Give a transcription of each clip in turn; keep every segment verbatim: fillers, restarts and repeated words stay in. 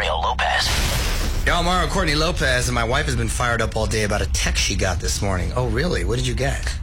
Mario Lopez. Yo, I'm Mario Courtney Lopez, and my wife has been fired up all day about a text she got this morning. Oh, really? What did you get?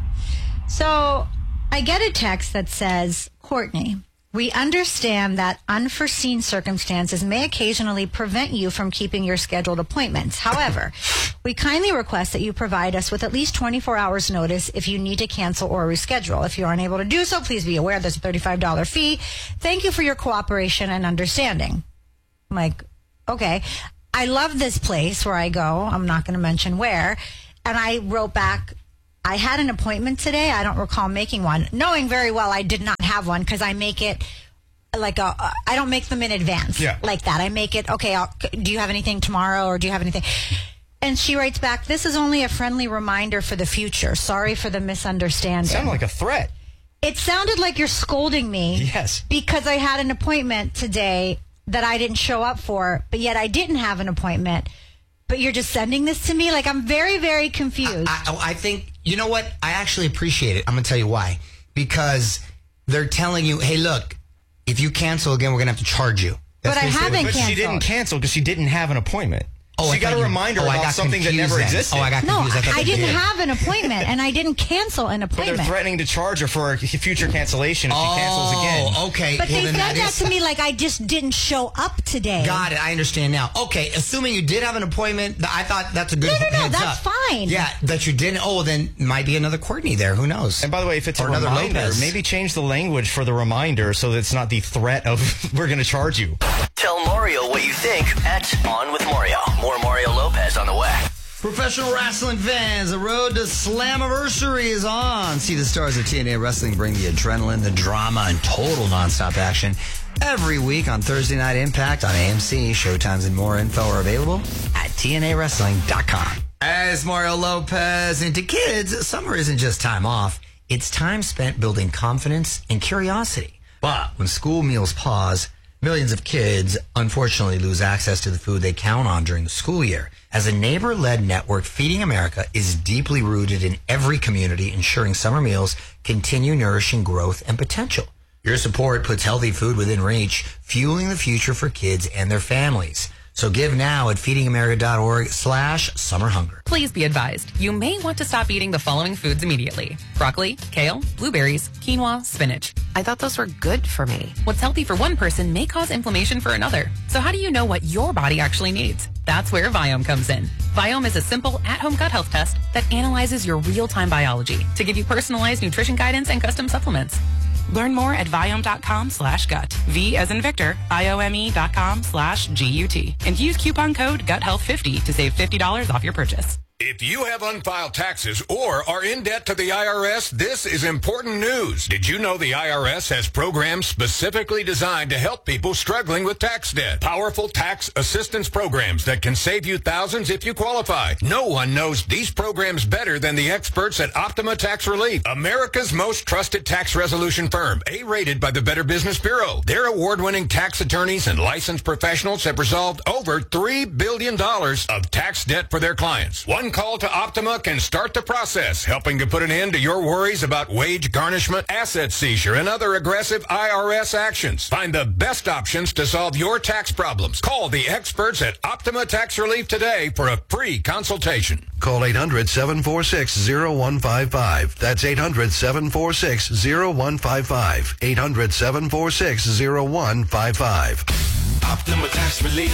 So I get a text that says, Courtney, we understand that unforeseen circumstances may occasionally prevent you from keeping your scheduled appointments. However, we kindly request that you provide us with at least twenty-four hours notice if you need to cancel or reschedule. If you are unable to do so, please be aware there's a thirty-five dollars fee. Thank you for your cooperation and understanding. I'm like, okay. I love this place where I go. I'm not going to mention where. And I wrote back, I had an appointment today. I don't recall making one, knowing very well I did not have one because I make it like a, uh, I don't make them in advance yeah. like that. I make it, okay, I'll, do you have anything tomorrow or do you have anything? And she writes back, this is only a friendly reminder for the future. Sorry for the misunderstanding. It sounded like a threat. It sounded like you're scolding me. Yes. Because I had an appointment today that I didn't show up for, but yet I didn't have an appointment. But you're just sending this to me? Like, I'm very, very confused. I, I, I think, you know what? I actually appreciate it. I'm going to tell you why. Because they're telling you, hey, look, if you cancel again, we're going to have to charge you. That's but I haven't But canceled. she didn't cancel because she didn't have an appointment. Oh, she I got a you, reminder oh, about something that never then. existed. Oh, I got no, confused. I, I, I didn't did. have an appointment, and I didn't cancel an But appointment. they're threatening to charge her for a future cancellation if oh, she cancels again. Okay. But well, they said that, that is... to me like I just didn't show up today. Got it. I understand now. Okay. Assuming you did have an appointment, I thought that's a good No, no, no. heads That's up. fine. Yeah, that you didn't. Oh, then might be another Courtney there. Who knows? And by the way, if it's or a another reminder, Lopez. maybe change the language for the reminder so that it's not the threat of we're going to charge you. Tell Mario what you think at On with Mario. More Mario Lopez on the way. Professional wrestling fans, the road to Slammiversary is on. See the stars of T N A Wrestling bring the adrenaline, the drama, and total nonstop action every week on Thursday Night Impact on A M C. Showtimes and more info are available at T N A wrestling dot com. As Mario Lopez, and to kids, summer isn't just time off. It's time spent building confidence and curiosity. But when school meals pause, millions of kids unfortunately lose access to the food they count on during the school year. As a neighbor-led network, Feeding America is deeply rooted in every community, ensuring summer meals continue nourishing growth and potential. Your support puts healthy food within reach, fueling the future for kids and their families. So give now at feedingamerica.org slash summer hunger. Please be advised, you may want to stop eating the following foods immediately. Broccoli, kale, blueberries, quinoa, spinach. I thought those were good for me. What's healthy for one person may cause inflammation for another. So how do you know what your body actually needs? That's where Viome comes in. Viome is a simple at-home gut health test that analyzes your real-time biology to give you personalized nutrition guidance and custom supplements. Learn more at Viome.com slash gut. V as in Victor, I-O-M-E dot com slash G-U-T. And use coupon code gut health fifty to save fifty dollars off your purchase. If you have unfiled taxes or are in debt to the I R S, this is important news. Did you know the I R S has programs specifically designed to help people struggling with tax debt? Powerful tax assistance programs that can save you thousands if you qualify. No one knows these programs better than the experts at Optima Tax Relief, America's most trusted tax resolution firm, A-rated by the Better Business Bureau. Their award-winning tax attorneys and licensed professionals have resolved over three billion dollars of tax debt for their clients. One call to Optima can start the process, helping to put an end to your worries about wage garnishment, asset seizure, and other aggressive I R S actions. Find the best options to solve your tax problems. Call the experts at Optima Tax Relief today for a free consultation. Call eight hundred, seven four six, zero one five five. That's eight hundred, seven four six, zero one five five. eight hundred, seven four six, zero one five five. Optima Tax Relief.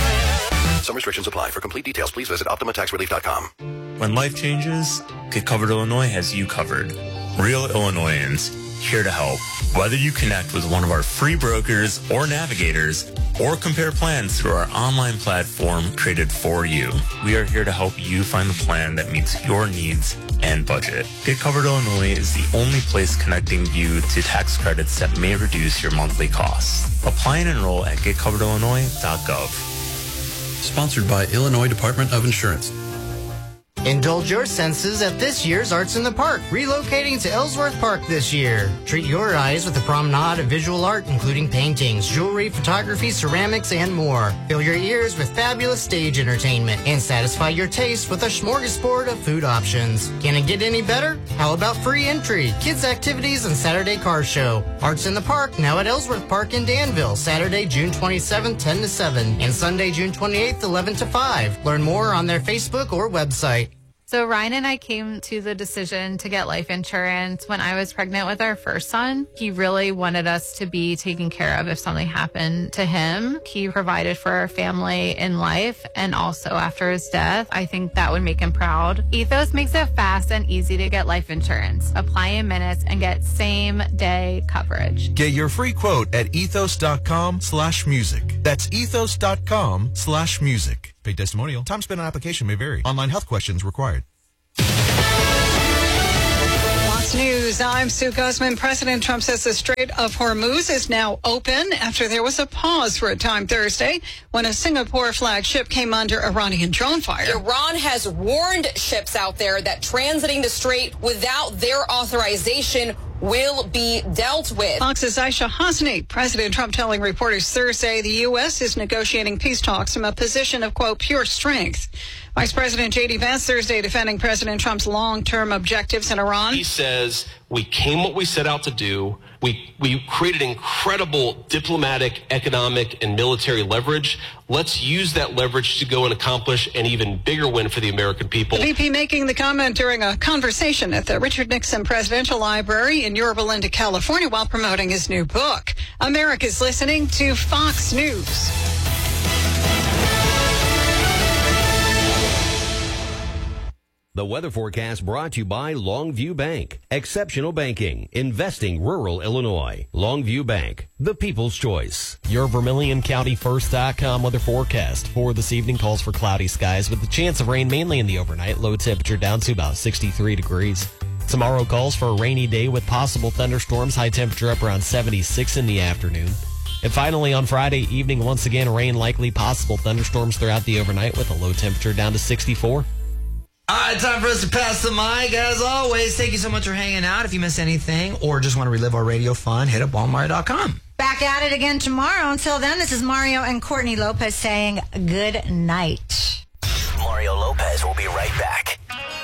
Some restrictions apply. For complete details, please visit optima tax relief dot com. When life changes, Get Covered Illinois has you covered. Real Illinoisans, here to help. Whether you connect with one of our free brokers or navigators, or compare plans through our online platform created for you, we are here to help you find the plan that meets your needs and budget. Get Covered Illinois is the only place connecting you to tax credits that may reduce your monthly costs. Apply and enroll at get covered illinois dot gov. Sponsored by Illinois Department of Insurance. Indulge your senses at this year's Arts in the Park, relocating to Ellsworth Park this year. Treat your eyes with a promenade of visual art, including paintings, jewelry, photography, ceramics, and more. Fill your ears with fabulous stage entertainment and satisfy your taste with a smorgasbord of food options. Can it get any better? How about free entry, kids' activities, and Saturday car show? Arts in the Park now at Ellsworth Park in Danville, Saturday, June twenty-seventh, ten to seven, and Sunday, June twenty-eighth, eleven to five. Learn more on their Facebook or website. So Ryan and I came to the decision to get life insurance when I was pregnant with our first son. He really wanted us to be taken care of if something happened to him. He provided for our family in life and also after his death. I think that would make him proud. Ethos makes it fast and easy to get life insurance. Apply in minutes and get same day coverage. Get your free quote at ethos.com slash music. That's ethos.com slash music. Paid testimonial. Time spent on application may vary. Online health questions required. Fox News, I'm Sue Guzman. President Trump says the Strait of Hormuz is now open after there was a pause for a time Thursday when a Singapore flagged ship came under Iranian drone fire. Iran has warned ships out there that transiting the strait without their authorization will be dealt with. Fox's Aisha Hasni. President Trump telling reporters Thursday the U S is negotiating peace talks from a position of, quote, pure strength. Vice President J D Vance Thursday defending President Trump's long-term objectives in Iran. He says, we came what we set out to do. We, we created incredible diplomatic, economic, and military leverage. Let's use that leverage to go and accomplish an even bigger win for the American people. The V P making the comment during a conversation at the Richard Nixon Presidential Library in Yorba Linda, California, while promoting his new book. America's listening to Fox News. The weather forecast brought to you by Longview Bank. Exceptional banking. Investing rural Illinois. Longview Bank. The people's choice. Your Vermilion County First dot com weather forecast for this evening calls for cloudy skies with the chance of rain mainly in the overnight. Low temperature down to about sixty-three degrees. Tomorrow calls for a rainy day with possible thunderstorms. High temperature up around seventy-six in the afternoon. And finally on Friday evening, once again, rain likely, possible thunderstorms throughout the overnight with a low temperature down to sixty-four. All right, time for us to pass the mic. As always, thank you so much for hanging out. If you missed anything or just want to relive our radio fun, hit up Walmart dot com. Back at it again tomorrow. Until then, this is Mario and Courtney Lopez saying good night. Mario Lopez will be right back.